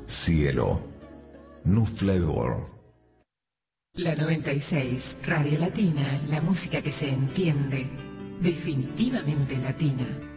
Cielo. New Flavor. La 96, Radio Latina, la música que se entiende, definitivamente latina.